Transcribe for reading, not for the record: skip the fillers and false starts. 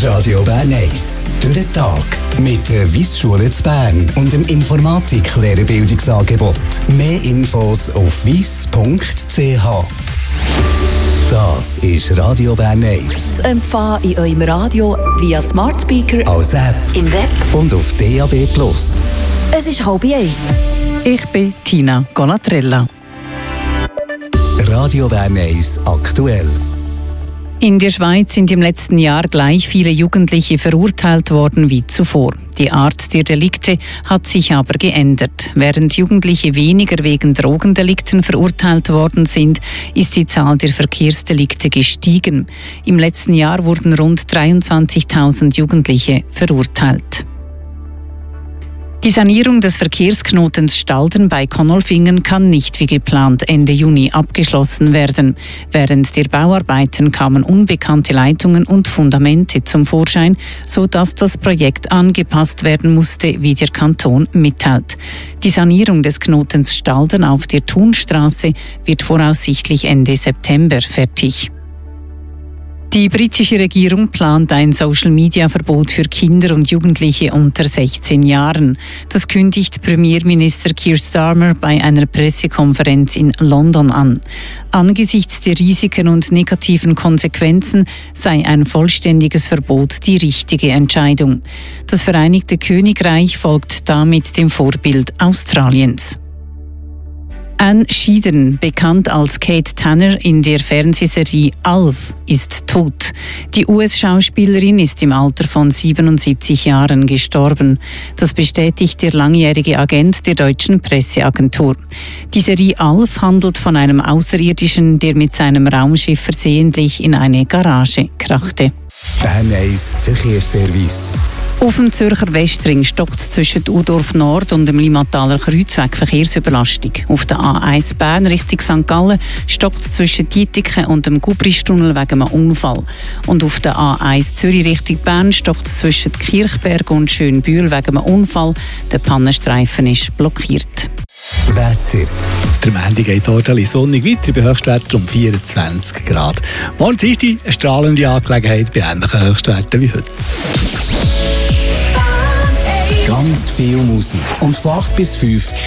Radio Bern 1. Durch den Tag. Mit der Wyss-Schule zu Bern und dem Informatik-Lehrerbildungsangebot. Mehr Infos auf wyss.ch. Das ist Radio Bern 1. Zu empfangen in eurem Radio via Smart Speaker, als App, im Web und auf DAB+. Es ist 12:30. Ich bin Tina Gonatrella. Radio Bern 1 aktuell. In der Schweiz sind im letzten Jahr gleich viele Jugendliche verurteilt worden wie zuvor. Die Art der Delikte hat sich aber geändert. Während Jugendliche weniger wegen Drogendelikten verurteilt worden sind, ist die Zahl der Verkehrsdelikte gestiegen. Im letzten Jahr wurden rund 23.000 Jugendliche verurteilt. Die Sanierung des Verkehrsknotens Stalden bei Konolfingen kann nicht wie geplant Ende Juni abgeschlossen werden. Während der Bauarbeiten kamen unbekannte Leitungen und Fundamente zum Vorschein, sodass das Projekt angepasst werden musste, wie der Kanton mitteilt. Die Sanierung des Knotens Stalden auf der Thunstraße wird voraussichtlich Ende September fertig. Die britische Regierung plant ein Social-Media-Verbot für Kinder und Jugendliche unter 16 Jahren. Das kündigt Premierminister Keir Starmer bei einer Pressekonferenz in London an. Angesichts der Risiken und negativen Konsequenzen sei ein vollständiges Verbot die richtige Entscheidung. Das Vereinigte Königreich folgt damit dem Vorbild Australiens. Anne Schieden, bekannt als Kate Tanner in der Fernsehserie Alf, ist tot. Die US-Schauspielerin ist im Alter von 77 Jahren gestorben. Das bestätigt der langjährige Agent der deutschen Presseagentur. Die Serie Alf handelt von einem Außerirdischen, der mit seinem Raumschiff versehentlich in eine Garage krachte. Bern 1 Verkehrsservice. Auf dem Zürcher Westring stockt es zwischen Udorf Nord und dem Limmataler Kreuz wegen Verkehrsüberlastung. Auf der A1 Bern Richtung St. Gallen stockt es zwischen Dietiken und dem Gubristunnel wegen einem Unfall. Und auf der A1 Zürich Richtung Bern stockt es zwischen Kirchberg und Schönbühl wegen einem Unfall. Der Pannenstreifen ist blockiert. Wetter. Der Montag geht ordentlich sonnig weiter, bei Höchstwerten um 24 Grad. Morgen ist eine strahlende Angelegenheit bei ähnlichen Höchstwerten wie heute. Ganz viel Musik und von 8 bis 5